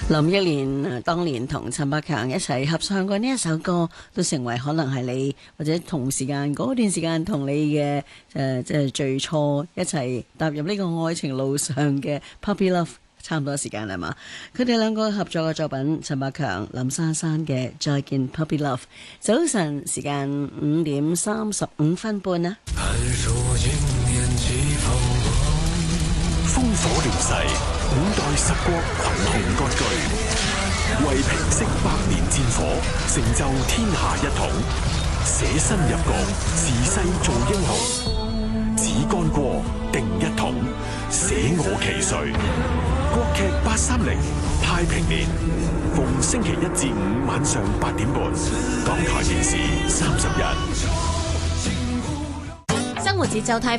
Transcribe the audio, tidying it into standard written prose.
林憶蓮當年同陳百強一齊合唱過呢一首歌，都成為可能係你或者同時間嗰段時間同你嘅即係最初一齊踏入呢個愛情路上嘅 Puppy Love， 差唔多時間啦嘛。佢哋兩個合作嘅作品，陳百強、林珊珊嘅《再見 Puppy Love》。早晨時間5:35啦。 烽火連世，五代十國群雄割據，為平息百年戰火，成就天下一統，捨身入局，自世做英雄，只干過定一統，捨我其誰。國劇830太平年，逢星期一至五晚上8點半，港台電視31。 生活節奏太